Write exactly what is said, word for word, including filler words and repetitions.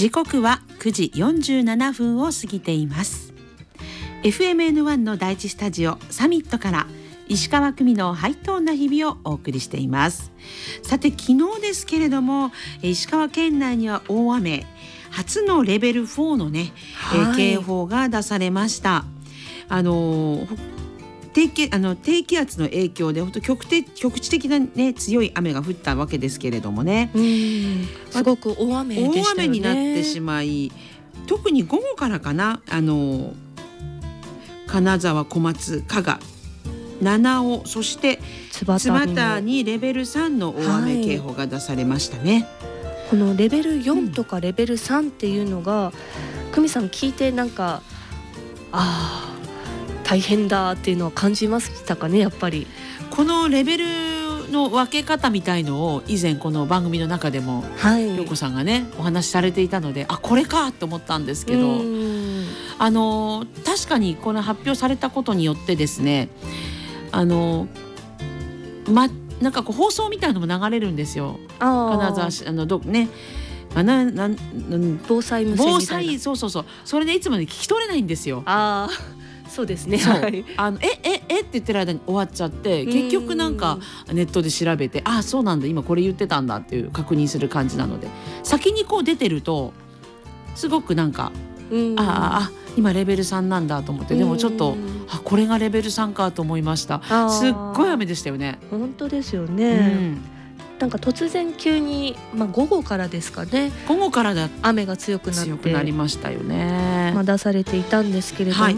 時刻はくじよんじゅうななふんを過ぎています。 エフエムエヌワン の第一スタジオサミットから石川久美のハイトーンな日々をお送りしています。さて昨日ですけれども、石川県内には大雨初のレベルフォーのね、はい、警報が出されました。あの低気あの低気圧の影響で本当 局, 局地的な、ね、強い雨が降ったわけですけれどもね、 うんすごく大雨でしたよね。 大雨になってしまい、特に午後からかな、あの金沢、小松、加賀、七尾、そして津幡にレベルさんの大雨警報が出されましたね、はい、 このレベルよんとかレベルさんっていうのが、うん、久美さん聞いてなんかあー大変だっていうのは感じましたかね。やっぱりこのレベルの分け方みたいのを以前この番組の中でも陽子さんがねお話しされていたので、あこれかと思ったんですけど、あの確かにこの発表されたことによってですね、あのまなんかこう放送みたいなのも流れるんですよ。金沢市あのどねあななな防災無線みたいな、 防災そうそうそうそれでいつもね聞き取れないんですよ。 あそうですね。 そうあのえええって言ってる間に終わっちゃって、結局なんかネットで調べて、あそうなんだ今これ言ってたんだっていう確認する感じなので、先にこう出てるとすごくなんかああ今レベルさんなんだと思って、でもちょっとあこれがレベルさんかと思いました。すっごい雨でしたよね。 本当ですよね、うん、なんか突然急に、まあ、午後からですかね、 午後からだ雨が強くなって強くなりましたよね、 まあ、出されていたんですけれども、 はい